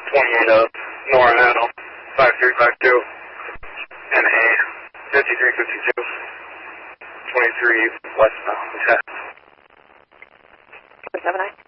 28 up, Nora Adam, 5352, and A, 5352, 23 westbound, 10. 7-9.